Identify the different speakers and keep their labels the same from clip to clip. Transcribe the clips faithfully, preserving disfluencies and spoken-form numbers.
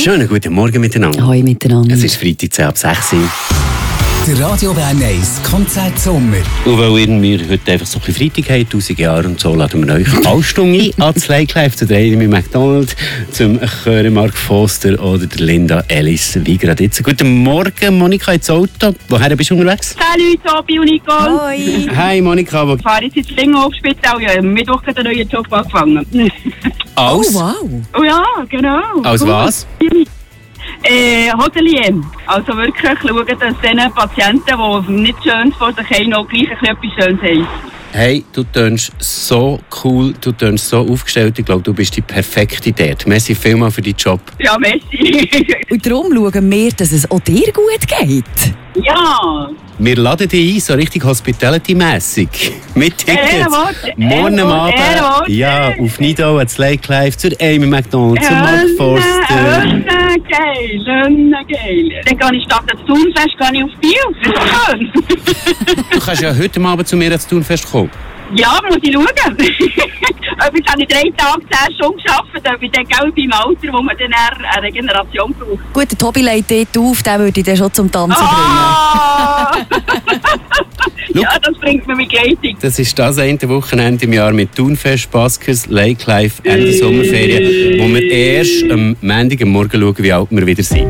Speaker 1: Schönen guten Morgen miteinander.
Speaker 2: Hoi miteinander.
Speaker 1: Es ist Freitag, zehn ab sechs.
Speaker 3: Der Radio Bern eins Konzert Sommer.
Speaker 1: Und weil wir heute einfach so ein bisschen Freitag haben, tausend Jahre und so, laden wir euch alle Stunden ein ans Lake Live zu drehen mit McDonald's, zum Chöre Mark Foster oder der Linda Ellis, wie gerade jetzt. Guten Morgen, Monika, ins Auto. Woher bist du unterwegs?
Speaker 4: Salut, Tobi und Nicole.
Speaker 2: Hoi.
Speaker 1: Hi, Monika. Wo
Speaker 4: Ich fahre jetzt ins Lingenhof-Spital. Ja, am Mittwoch hat einen neuen Job angefangen.
Speaker 1: Aus?
Speaker 2: Oh, wow.
Speaker 4: Oh ja, genau.
Speaker 1: Aus
Speaker 4: Gut.
Speaker 1: was?
Speaker 4: Äh, Hotelier. Also wirklich schauen, dass diesen Patienten, die nichts Schönes vor sich haben, auch gleich ein bisschen etwas Schönes haben.
Speaker 1: Hey, du tönst so cool, du tönst so aufgestellt. Ich glaube, du bist die perfekte dort. Merci vielmals für deinen Job.
Speaker 4: Ja, merci.
Speaker 2: Und darum schauen wir, dass es auch dir gut geht.
Speaker 4: Ja.
Speaker 1: Wir laden dich ein, so richtig hospitality-mässig. Mit Tickets.
Speaker 4: Ehrenwort,
Speaker 1: Morgen am
Speaker 4: Ehrenwort,
Speaker 1: Abend.
Speaker 4: Ehrenwort.
Speaker 1: Ja, auf Nido, ans Lake Live, zur Amy McDonald, zum Mark Forster.
Speaker 4: Schön, geil, schön, geil. Dann gehe ich statt das Thunfest gehe ich auf Biel. Das ist doch schön.
Speaker 1: Du kannst ja heute Abend zu mir ans Thunfest kommen.
Speaker 4: Ja, muss ich schauen. Jetzt habe ich drei Tage, zehn Stunden gearbeitet, ob ich dann Geld beim Alter, wo man dann eine Regeneration braucht.
Speaker 2: Gut, der Tobi legt dort auf, den würde ich dann schon zum Tanzen
Speaker 4: Ah! Ja, das bringt mir Begleitung.
Speaker 1: Das ist das eine Wochenende im Jahr mit Thunfest, Baskers, Lake Live, Ende Sommerferien, wo wir erst am Montag am Morgen schauen, wie alt wir wieder sind.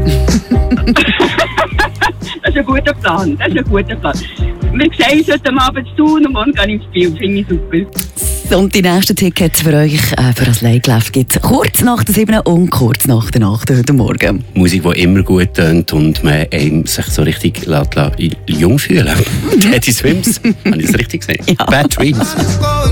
Speaker 4: Das ist ein guter Plan. Das ist ein guter Plan. Wir sehen uns heute Abend zu tun und morgen gehe ich ins Spiel. Finde ich super.
Speaker 2: bringen. Und die nächsten Tickets für euch äh, für das Lake Live gibt es kurz nach der sieben und kurz nach der acht heute Morgen.
Speaker 1: Musik, die immer gut tönt und man einem sich so richtig lässt, lässt, jung fühlen. Teddy Swims, habe ich das richtig gesehen?
Speaker 2: Ja.
Speaker 1: Bad Dreams.